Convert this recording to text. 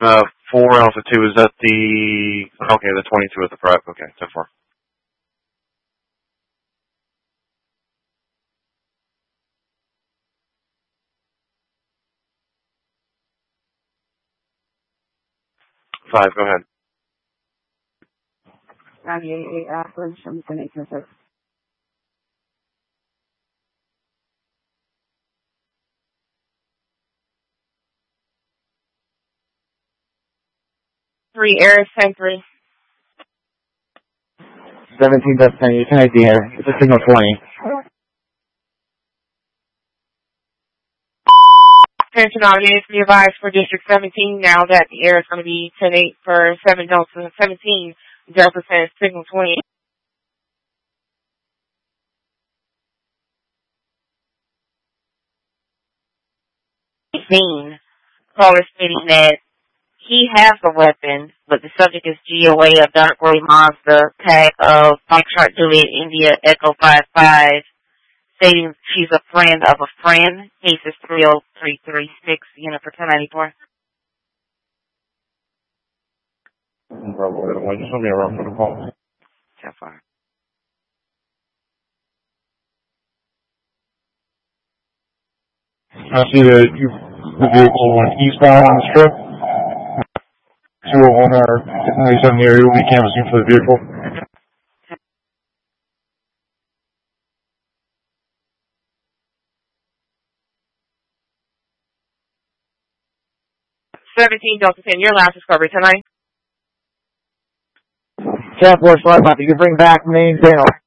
4 Alpha 2, is that the... Okay, the 22 at the prep. Okay, 10-4. Five, go ahead. 98 average, I'm going to make it. 3 Air 10-3. 17 Delta 10, you can ID here. It's a signal 20. Attention audience, be advised for District 17 now that the air is going to be 10-8 for 7 Delta 17. Delta 10, signal 20. Caller stating that he has a weapon, but the subject is GOA, a dark gray Mazda, tag of Foxtrot Juliet India Echo 55, stating she's a friend of a friend. Case is 30336, unit for 1094. Just let me around for the call. 10-4. I see that the vehicle went eastbound on the strip. 201 or 97 area will be canvassing for the vehicle. Delta 10, your last discovery tonight. 10-4, you can bring back main channel.